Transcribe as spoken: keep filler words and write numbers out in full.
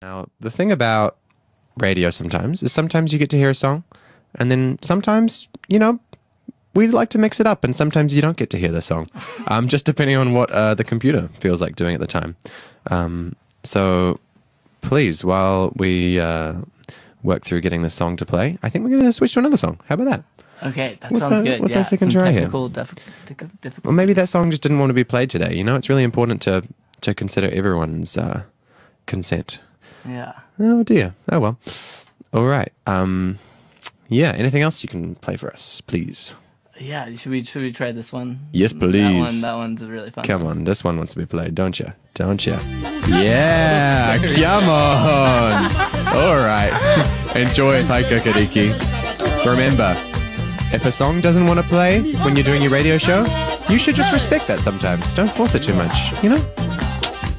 Now, the thing about radio sometimes is sometimes you get to hear a song, and then sometimes, you know, we like to mix it up, and sometimes you don't get to hear the song, um, just depending on what uh, the computer feels like doing at the time. Um, so please, while we uh, work through getting this song to play, I think we're going to switch to another song. How about that? Okay, that What's sounds our- good. what's yeah, our second some try here? technical Dif- difficult. Well, maybe that song just didn't want to be played today. You know, it's really important to, to consider everyone's uh, consent. Yeah. Oh dear. Oh well. All right. Um, yeah. Anything else you can play for us, please? Yeah. Should we should we try this one? Yes, That please. one. That one's really fun. Come on. This one wants to be played, don't you? Don't you? Yeah. Come on. All right. Enjoy Taika Kariki. Remember, if a song doesn't want to play when you're doing your radio show, you should just respect that sometimes. Don't force it too much. You know.